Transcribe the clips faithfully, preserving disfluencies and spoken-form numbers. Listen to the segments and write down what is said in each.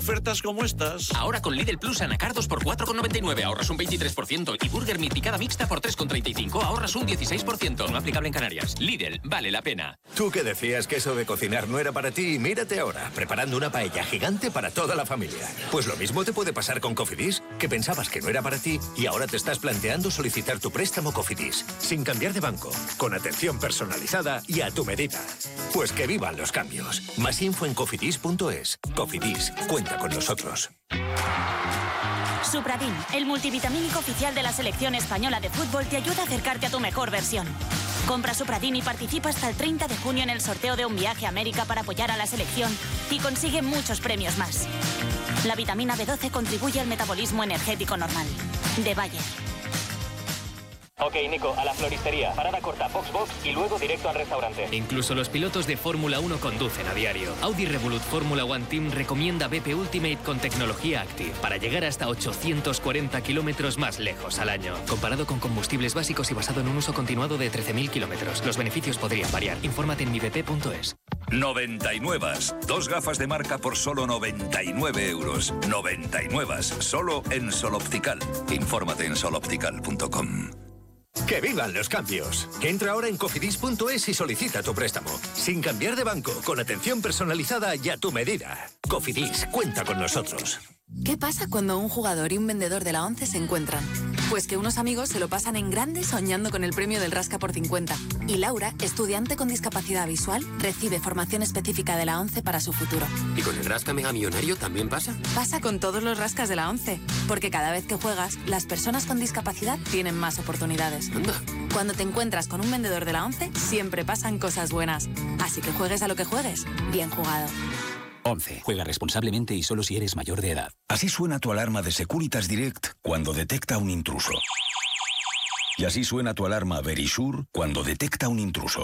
Ofertas como estas. Ahora con Lidl Plus anacardos por cuatro con noventa y nueve ahorras un veintitrés por ciento y Burger Meat picada mixta por tres con treinta y cinco ahorras un dieciséis por ciento. No aplicable en Canarias. Lidl, vale la pena. Tú que decías que eso de cocinar no era para ti, mírate ahora, preparando una paella gigante para toda la familia. Pues lo mismo te puede pasar con Cofidis, que pensabas que no era para ti y ahora te estás planteando solicitar tu préstamo Cofidis, sin cambiar de banco, con atención personalizada y a tu medida. Pues que vivan los cambios. Más info en cofidis punto es. Cofidis, cuenta con nosotros. Supradin, el multivitamínico oficial de la selección española de fútbol, te ayuda a acercarte a tu mejor versión. Compra Supradin y participa hasta el treinta de junio en el sorteo de un viaje a América para apoyar a la selección y consigue muchos premios más. La vitamina B doce contribuye al metabolismo energético normal. De Bayer. Ok, Nico, a la floristería. Parada corta, box box y luego directo al restaurante. Incluso los pilotos de Fórmula uno conducen a diario. Audi Revolut Fórmula One Team recomienda B P Ultimate con tecnología Active para llegar hasta ochocientos cuarenta kilómetros más lejos al año. Comparado con combustibles básicos y basado en un uso continuado de trece mil kilómetros. Los beneficios podrían variar. Infórmate en mi b p punto es. noventa y nueve. Dos gafas de marca por solo noventa y nueve euros. noventa y nueve. Solo en Sol Optical. Infórmate en sol optical punto com. ¡Que vivan los cambios! Entra ahora en cofidis punto es y solicita tu préstamo. Sin cambiar de banco, con atención personalizada y a tu medida. Cofidis, cuenta con nosotros. ¿Qué pasa cuando un jugador y un vendedor de la ONCE se encuentran? Pues que unos amigos se lo pasan en grande soñando con el premio del Rasca por cincuenta. Y Laura, estudiante con discapacidad visual, recibe formación específica de la ONCE para su futuro. ¿Y con el Rasca Mega Millonario también pasa? Pasa con todos los rascas de la ONCE. Porque cada vez que juegas, las personas con discapacidad tienen más oportunidades. Anda. Cuando te encuentras con un vendedor de la ONCE, siempre pasan cosas buenas. Así que juegues a lo que juegues, bien jugado. once. Juega responsablemente y solo si eres mayor de edad. Así suena tu alarma de Securitas Direct cuando detecta un intruso. Y así suena tu alarma Verisure cuando detecta un intruso.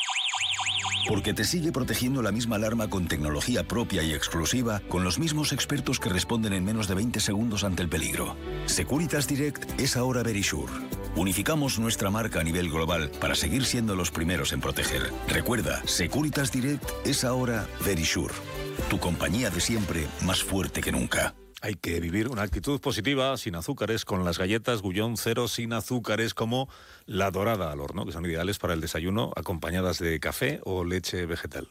Porque te sigue protegiendo la misma alarma con tecnología propia y exclusiva, con los mismos expertos que responden en menos de veinte segundos ante el peligro. Securitas Direct es ahora Verisure. Unificamos nuestra marca a nivel global para seguir siendo los primeros en proteger. Recuerda, Securitas Direct es ahora Verisure. Tu compañía de siempre, más fuerte que nunca. Hay que vivir una actitud positiva, sin azúcares, con las galletas Gullón Cero sin azúcares, como la dorada al horno, que son ideales para el desayuno, acompañadas de café o leche vegetal.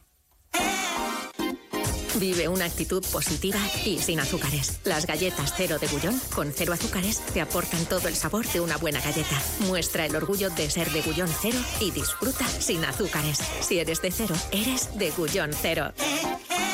Vive una actitud positiva y sin azúcares. Las galletas Cero de Gullón, con cero azúcares, te aportan todo el sabor de una buena galleta. Muestra el orgullo de ser de Gullón Cero y disfruta sin azúcares. Si eres de cero, eres de Gullón Cero.